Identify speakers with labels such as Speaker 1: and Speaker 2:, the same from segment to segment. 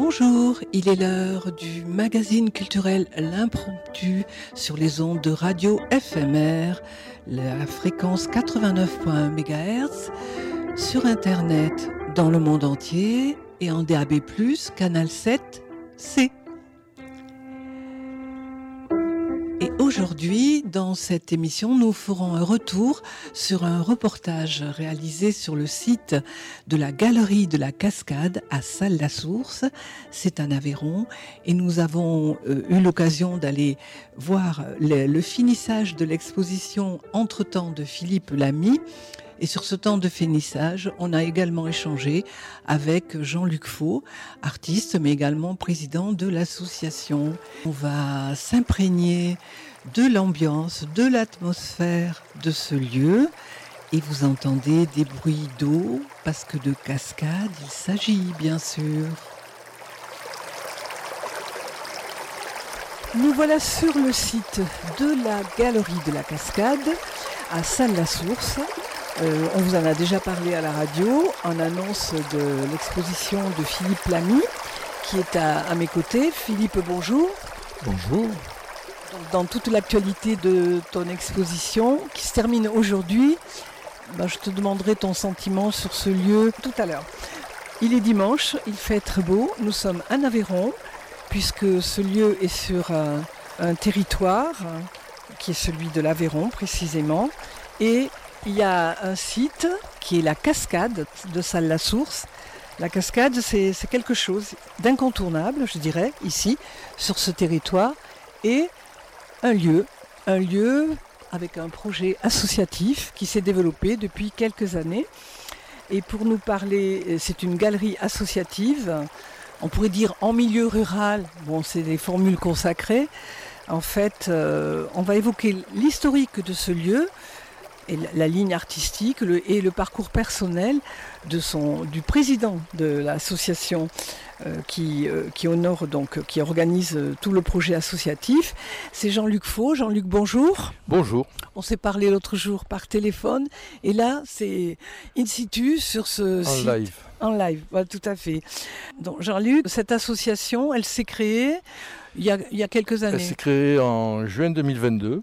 Speaker 1: Bonjour, il est l'heure du magazine culturel L'Impromptu sur les ondes de radio FMR, la fréquence 89.1 MHz, sur Internet dans le monde entier et en DAB+, canal 7C. Et aujourd'hui, dans cette émission, nous ferons un retour sur un reportage réalisé sur le site de la Galerie de la Cascade à Salles-la-Source. C'est en Aveyron et nous avons eu l'occasion d'aller voir le finissage de l'exposition Entre-temps de Philippe Lamy. Et sur ce temps de finissage, on a également échangé avec Jean-Luc Faux, artiste, mais également président de l'association. On va s'imprégner de l'ambiance, de l'atmosphère de ce lieu. Et vous entendez des bruits d'eau, parce que de cascade, il s'agit, bien sûr. Nous voilà sur le site de la Galerie de la Cascade, à Salles-la-Source. On vous en a déjà parlé à la radio, en annonce de l'exposition de Philippe Lamy, qui est à mes côtés. Philippe, bonjour.
Speaker 2: Bonjour.
Speaker 1: Donc, dans toute l'actualité de ton exposition, qui se termine aujourd'hui, je te demanderai ton sentiment sur ce lieu tout à l'heure. Il est dimanche, il fait très beau, nous sommes en Aveyron, puisque ce lieu est sur un territoire qui est celui de l'Aveyron précisément, et il y a un site qui est la Cascade de Salles-la-Source. La Cascade, c'est quelque chose d'incontournable, je dirais, ici, sur ce territoire. Et un lieu avec un projet associatif qui s'est développé depuis quelques années. Et pour nous parler, c'est une galerie associative, on pourrait dire en milieu rural, bon, c'est des formules consacrées. En fait, on va évoquer l'historique de ce lieu, et la ligne artistique et le parcours personnel du président de l'association qui honore donc, qui organise tout le projet associatif. C'est Jean-Luc Faux. Jean-Luc, bonjour.
Speaker 2: Bonjour.
Speaker 1: On s'est parlé l'autre jour par téléphone et là c'est in situ sur ce site.
Speaker 2: Live.
Speaker 1: En live, voilà, tout à fait. Donc Jean-Luc, cette association, elle s'est créée il y a quelques années.
Speaker 2: Elle s'est créée en juin 2022.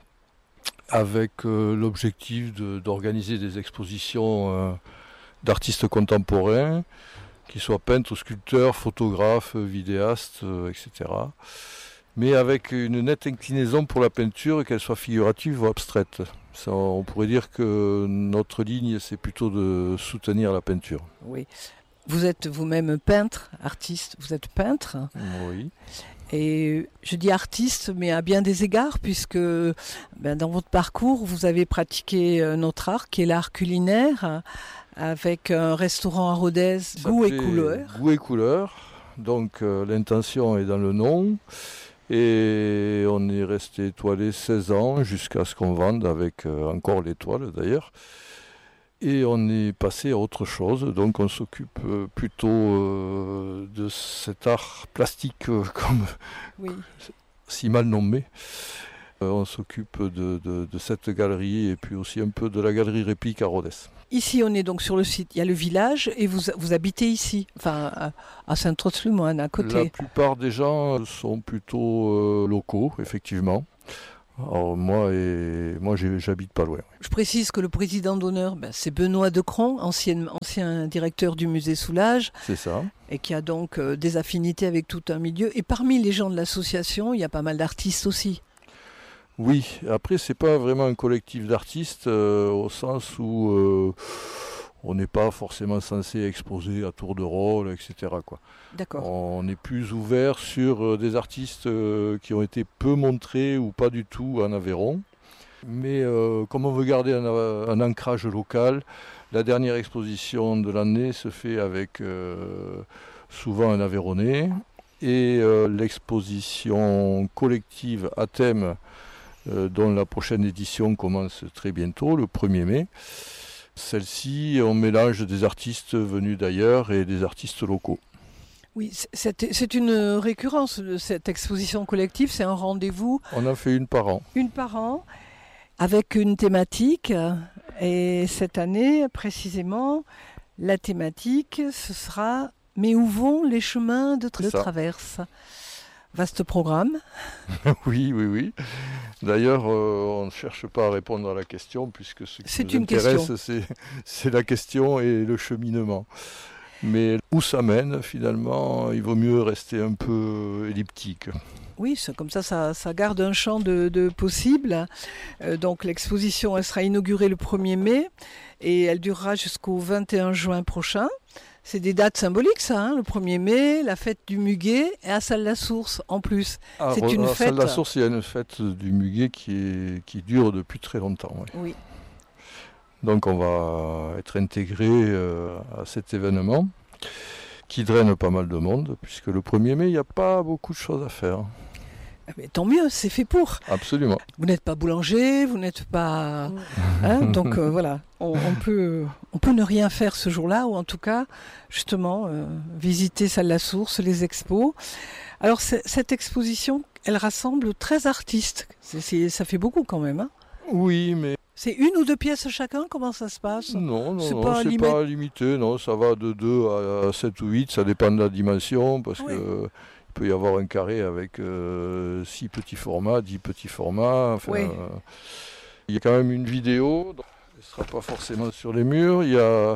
Speaker 2: Avec l'objectif d'organiser des expositions d'artistes contemporains, qu'ils soient peintres, sculpteurs, photographes, vidéastes, etc. Mais avec une nette inclinaison pour la peinture, qu'elle soit figurative ou abstraite. Ça, on pourrait dire que notre ligne, c'est plutôt de soutenir la peinture.
Speaker 1: Oui. Vous êtes vous-même peintre, artiste, vous êtes peintre.
Speaker 2: Oui.
Speaker 1: Et je dis artiste, mais à bien des égards, puisque dans votre parcours, vous avez pratiqué notre art, qui est l'art culinaire, avec un restaurant à Rodez, Goût et Couleur.
Speaker 2: Goût et Couleur, donc l'intention est dans le nom, et on est resté étoilé 16 ans, jusqu'à ce qu'on vende avec encore l'étoile d'ailleurs. Et on est passé à autre chose, donc on s'occupe plutôt de cet art plastique comme si mal nommé. On s'occupe de cette galerie et puis aussi un peu de la galerie réplique à Rodez.
Speaker 1: Ici on est donc sur le site, il y a le village et vous habitez ici, enfin à Saint-Trost-le-Moine à côté.
Speaker 2: La plupart des gens sont plutôt locaux, effectivement. Alors moi j'habite pas loin.
Speaker 1: Je précise que le président d'honneur, c'est Benoît Decron, ancien directeur du musée Soulages.
Speaker 2: C'est ça.
Speaker 1: Et qui a donc des affinités avec tout un milieu. Et parmi les gens de l'association, il y a pas mal d'artistes aussi.
Speaker 2: Oui, après c'est pas vraiment un collectif d'artistes au sens où on n'est pas forcément censé exposer à tour de rôle, etc. quoi.
Speaker 1: D'accord.
Speaker 2: On est plus ouvert sur des artistes qui ont été peu montrés ou pas du tout en Aveyron. Mais comme on veut garder un ancrage local, la dernière exposition de l'année se fait avec souvent un Aveyronnais. Et l'exposition collective à thème, dont la prochaine édition commence très bientôt, le 1er mai, celle-ci, on mélange des artistes venus d'ailleurs et des artistes locaux.
Speaker 1: Oui, c'est une récurrence de cette exposition collective, c'est un rendez-vous.
Speaker 2: On en fait une par an.
Speaker 1: Une par an, avec une thématique. Et cette année, précisément, la thématique, ce sera Mais où vont les chemins de
Speaker 2: C'est ça.
Speaker 1: traverse? Vaste programme.
Speaker 2: Oui. D'ailleurs, on ne cherche pas à répondre à la question, puisque ce qui
Speaker 1: C'est
Speaker 2: nous
Speaker 1: une
Speaker 2: intéresse,
Speaker 1: question.
Speaker 2: c'est la question et le cheminement. Mais où ça mène, finalement, il vaut mieux rester un peu elliptique.
Speaker 1: Oui, comme ça garde un champ de possibles. Donc l'exposition, elle sera inaugurée le 1er mai et elle durera jusqu'au 21 juin prochain. C'est des dates symboliques, ça, hein, le 1er mai, la fête du Muguet et à Salle-la-Source en plus. C'est une
Speaker 2: À
Speaker 1: fête.
Speaker 2: Salle-la-Source, il y a une fête du Muguet qui dure depuis très longtemps. Ouais.
Speaker 1: Oui.
Speaker 2: Donc on va être intégré à cet événement qui draine pas mal de monde, puisque le 1er mai, il n'y a pas beaucoup de choses à faire.
Speaker 1: Mais tant mieux, c'est fait pour.
Speaker 2: Absolument.
Speaker 1: Vous n'êtes pas boulanger, vous n'êtes pas... Hein, donc voilà, on peut ne rien faire ce jour-là, ou en tout cas, justement, visiter Salle-la-Source, les expos. Alors cette exposition, elle rassemble 13 artistes. Ça fait beaucoup quand même. Hein.
Speaker 2: Oui, mais...
Speaker 1: C'est 1 ou 2 pièces chacun? Comment ça se passe?
Speaker 2: Non,
Speaker 1: C'est
Speaker 2: c'est pas limité. Non, ça va de 2 à 7 ou 8, ça dépend de la dimension, parce que... Il peut y avoir un carré avec 6 petits formats, 10 petits formats. Enfin, il y a quand même une vidéo, donc elle ne sera pas forcément sur les murs. Il y a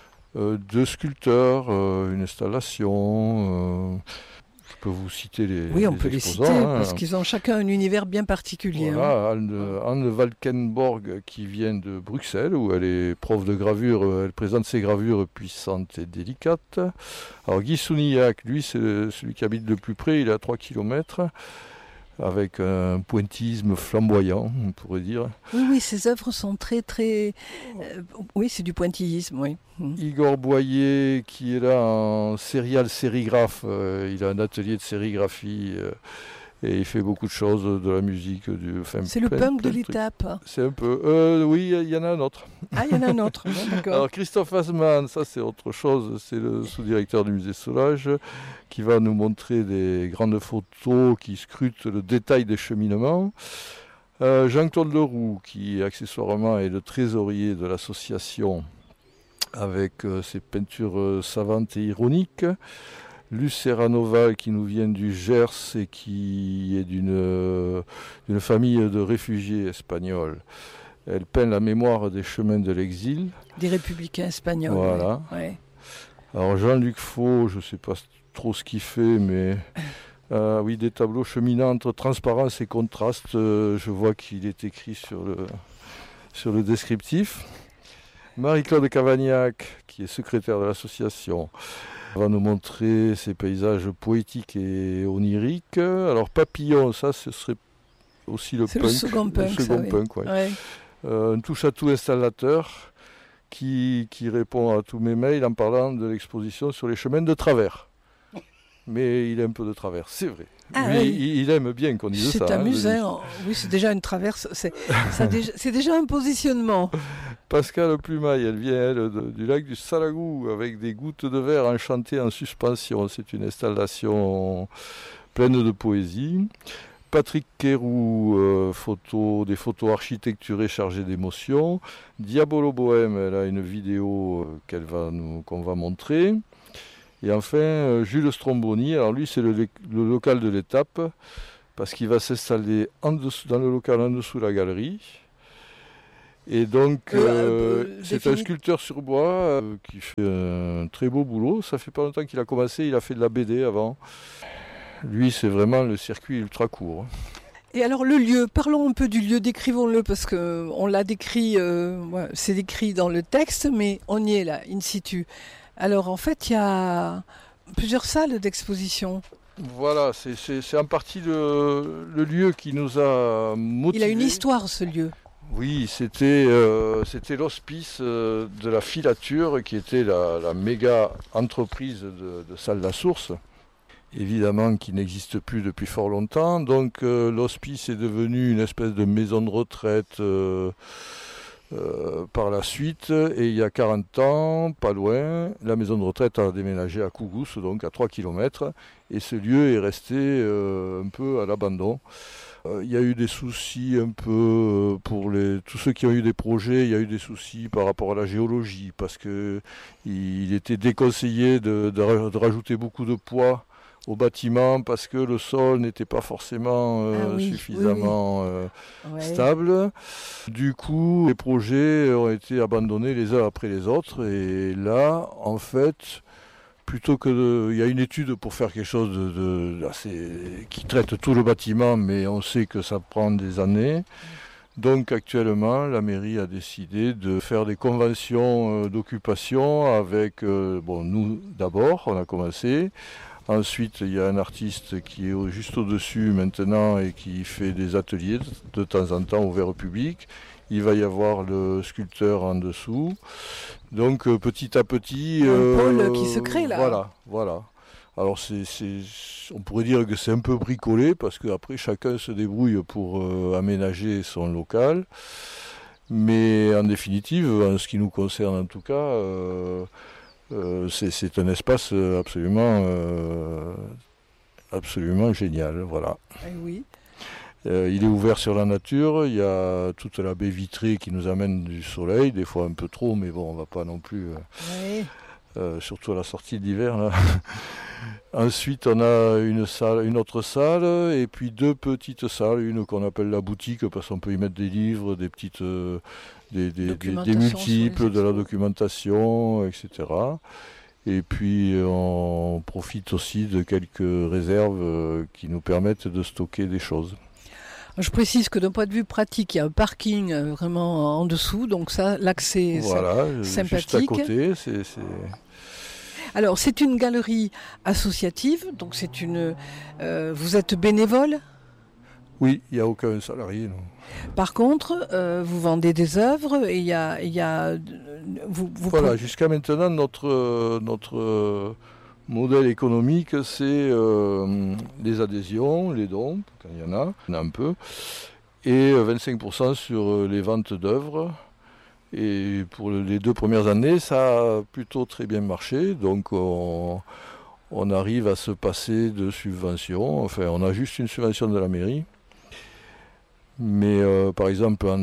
Speaker 2: 2 sculpteurs, une installation. Je peux vous citer les
Speaker 1: on peut les citer, parce qu'ils ont chacun un univers bien particulier.
Speaker 2: Voilà, Anne Valkenborg qui vient de Bruxelles, où elle est prof de gravure, elle présente ses gravures puissantes et délicates. Alors Guy Sounillac, lui c'est celui qui habite le plus près, il est à 3 km, avec un pointillisme flamboyant, on pourrait dire.
Speaker 1: Oui, ses œuvres sont très... oui, c'est du pointillisme, oui.
Speaker 2: Igor Boyer, qui est là en sérigraphe, il a un atelier de sérigraphie et il fait beaucoup de choses, de la musique.
Speaker 1: C'est le punk de l'étape.
Speaker 2: C'est un peu... oui, il y en a un autre.
Speaker 1: Ah, il y en a un autre, bon, d'accord.
Speaker 2: Alors Christophe Asman, ça c'est autre chose, c'est le sous-directeur du musée Solage, qui va nous montrer des grandes photos qui scrutent le détail des cheminements. Jean-Claude Leroux, qui accessoirement est le trésorier de l'association, avec ses peintures savantes et ironiques. Lucera Noval, qui nous vient du Gers et qui est d'une famille de réfugiés espagnols. Elle peint la mémoire des chemins de l'exil.
Speaker 1: Des républicains espagnols.
Speaker 2: Voilà.
Speaker 1: Ouais.
Speaker 2: Alors Jean-Luc Faux, je ne sais pas trop ce qu'il fait, mais oui, des tableaux cheminants entre transparence et contraste. Je vois qu'il est écrit sur le descriptif. Marie-Claude Cavagnac, qui est secrétaire de l'association, va nous montrer ses paysages poétiques et oniriques. Alors Papillon, ça ce serait aussi le punk.
Speaker 1: C'est le second punk.
Speaker 2: Le second punk, ouais.
Speaker 1: Ouais.
Speaker 2: Un touche-à-tout installateur qui répond à tous mes mails en parlant de l'exposition sur les chemins de travers. Mais il est un peu de travers, c'est vrai.
Speaker 1: Ah,
Speaker 2: lui,
Speaker 1: oui.
Speaker 2: il aime bien qu'on dise ça.
Speaker 1: C'est amusant. Oui, c'est déjà une traverse. C'est déjà un positionnement.
Speaker 2: Pascal Plumaille, elle vient du lac du Salagou avec des gouttes de verre enchantées en suspension. C'est une installation pleine de poésie. Patrick Kérou, des photos architecturées chargées d'émotions. Diabolo Bohème, elle a une vidéo qu'on va montrer. Et enfin, Jules Stromboni, alors lui c'est le local de l'étape, parce qu'il va s'installer dans le local en dessous de la galerie. Et donc, c'est un sculpteur sur bois qui fait un très beau boulot. Ça fait pas longtemps qu'il a commencé, il a fait de la BD avant. Lui, c'est vraiment le circuit ultra court.
Speaker 1: Et alors le lieu, parlons un peu du lieu, décrivons-le, parce qu'on l'a décrit, c'est décrit dans le texte, mais on y est là, in situ. Alors en fait, il y a plusieurs salles d'exposition.
Speaker 2: Voilà, c'est en partie le lieu qui nous a motivés.
Speaker 1: Il a une histoire, ce lieu.
Speaker 2: Oui, c'était l'hospice de la filature, qui était la méga entreprise de Salle-la-Source, évidemment qui n'existe plus depuis fort longtemps. Donc l'hospice est devenu une espèce de maison de retraite par la suite, et il y a 40 ans, pas loin, la maison de retraite a déménagé à Kougous, donc à 3 km, et ce lieu est resté un peu à l'abandon. Il y a eu des soucis un peu pour tous ceux qui ont eu des projets, il y a eu des soucis par rapport à la géologie, parce qu'il était déconseillé de rajouter beaucoup de poids au bâtiment parce que le sol n'était pas forcément suffisamment stable. Du coup, les projets ont été abandonnés les uns après les autres. Et là, en fait, plutôt il y a une étude pour faire quelque chose qui traite tout le bâtiment, mais on sait que ça prend des années. Donc actuellement, la mairie a décidé de faire des conventions d'occupation avec, nous d'abord, on a commencé. Ensuite, il y a un artiste qui est juste au-dessus maintenant et qui fait des ateliers de temps en temps ouverts au public. Il va y avoir le sculpteur en dessous. Donc petit à petit...
Speaker 1: un pôle qui se crée là.
Speaker 2: Voilà. Alors on pourrait dire que c'est un peu bricolé parce qu'après chacun se débrouille pour aménager son local. Mais en définitive, en ce qui nous concerne en tout cas... c'est un espace absolument génial, voilà.
Speaker 1: Oui.
Speaker 2: Il est ouvert sur la nature, il y a toute la baie vitrée qui nous amène du soleil, des fois un peu trop, mais bon, on va pas non plus, surtout à la sortie d'hiver, là. Ensuite, on a une autre salle, et puis 2 petites salles, une qu'on appelle la boutique, parce qu'on peut y mettre des livres, des petites... des multiples, de la documentation, etc. Et puis on profite aussi de quelques réserves qui nous permettent de stocker des choses.
Speaker 1: Je précise que d'un point de vue pratique, il y a un parking vraiment en dessous, donc ça, l'accès sympathique.
Speaker 2: Juste à côté,
Speaker 1: Alors c'est une galerie associative, donc vous êtes bénévole ?
Speaker 2: Oui, il n'y a aucun salarié, non.
Speaker 1: Par contre, vous vendez des œuvres et il y a
Speaker 2: voilà, jusqu'à maintenant, notre modèle économique, c'est les adhésions, les dons, quand il y en a un peu, et 25% sur les ventes d'œuvres. Et pour les 2 premières années, ça a plutôt très bien marché, donc on arrive à se passer de subventions. Enfin, on a juste une subvention de la mairie. Mais par exemple en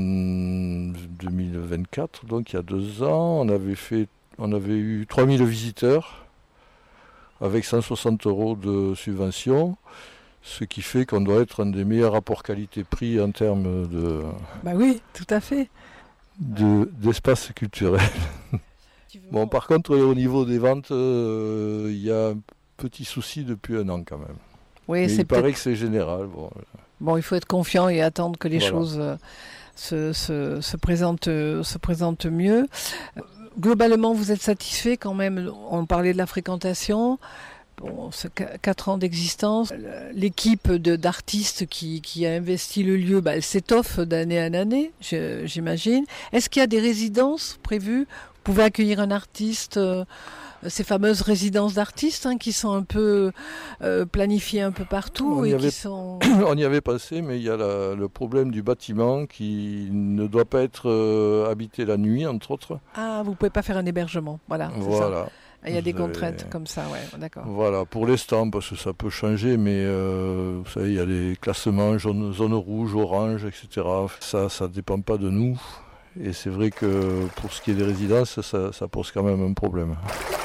Speaker 2: 2024, donc il y a 2 ans, on avait eu 3000 visiteurs avec 160 € de subvention, ce qui fait qu'on doit être un des meilleurs rapports qualité-prix en termes de...
Speaker 1: Bah oui, tout à fait.
Speaker 2: D'espace culturel. Bon, par contre, au niveau des ventes, il y a un petit souci depuis 1 an quand même.
Speaker 1: Oui,
Speaker 2: mais il paraît que c'est général.
Speaker 1: Bon, il faut être confiant et attendre que les choses se présentent mieux. Globalement, vous êtes satisfait quand même. On parlait de la fréquentation. Bon, 4 ans d'existence. L'équipe d'artistes qui a investi le lieu, elle s'étoffe d'année en année, j'imagine. Est-ce qu'il y a des résidences prévues ? Vous pouvez accueillir un artiste, ces fameuses résidences d'artistes qui sont un peu planifiées un peu partout.
Speaker 2: On y avait pensé, mais il y a le problème du bâtiment qui ne doit pas être habité la nuit, entre autres.
Speaker 1: Ah, vous ne pouvez pas faire un hébergement, voilà.
Speaker 2: Voilà.
Speaker 1: Il y a des contraintes comme ça, ouais, d'accord.
Speaker 2: Voilà, pour l'instant, parce que ça peut changer, mais vous savez, il y a des classements zone rouge, orange, etc. Ça ne dépend pas de nous. Et c'est vrai que pour ce qui est des résidences, ça pose quand même un problème.